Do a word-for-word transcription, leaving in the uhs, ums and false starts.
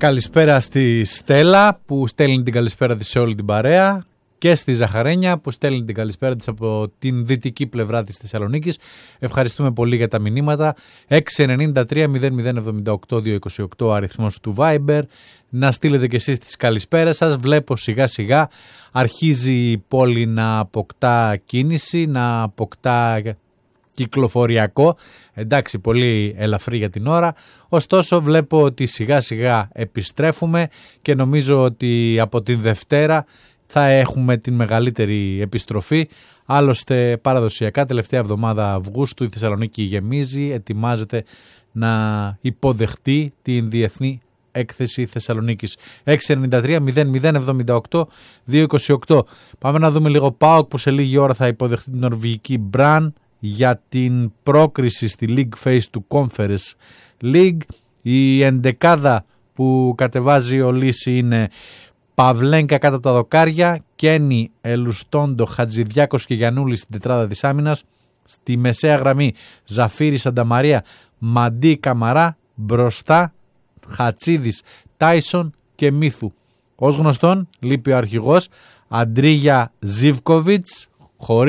Καλησπέρα στη Στέλλα που στέλνει την καλησπέρα της σε όλη την παρέα και στη Ζαχαρένια που στέλνει την καλησπέρα της από την δυτική πλευρά της Θεσσαλονίκης. Ευχαριστούμε πολύ για τα μηνύματα. έξι εννιά τρία μηδέν μηδέν εβδομήντα οκτώ διακόσια είκοσι οκτώ αριθμός του Viber. Να στείλετε και εσείς τις καλησπέρες σας. Βλέπω σιγά σιγά αρχίζει η πόλη να αποκτά κίνηση, να αποκτά κυκλοφοριακό, εντάξει, πολύ ελαφρύ για την ώρα, ωστόσο βλέπω ότι σιγά σιγά επιστρέφουμε και νομίζω ότι από την Δευτέρα θα έχουμε την μεγαλύτερη επιστροφή. Άλλωστε παραδοσιακά τελευταία εβδομάδα Αυγούστου η Θεσσαλονίκη γεμίζει, ετοιμάζεται να υποδεχτεί την Διεθνή Έκθεση Θεσσαλονίκης. έξι εννιά τρία μηδέν μηδέν εβδομήντα οκτώ διακόσια είκοσι οκτώ. Πάμε να δούμε λίγο ΠΑΟΚ που σε λίγη ώρα θα υποδεχτεί την νορβηγική Μπραν για την πρόκριση στη League Phase του Conference League. Η εντεκάδα που κατεβάζει ο Λύση είναι Παυλένκα κάτω από τα δοκάρια, Κένι, Ελουστόντο, Χατζηδιάκος και Γιαννούλης στην τετράδα της άμυνας. Στη μεσαία γραμμή Ζαφύρη, Σανταμαρία, Μαντί, Καμαρά. Μπροστά Χατσίδης, Τάισον και Μίθου. Ως γνωστόν λείπει ο αρχηγός Αντρίγια Ζίβκοβιτς, χωρίς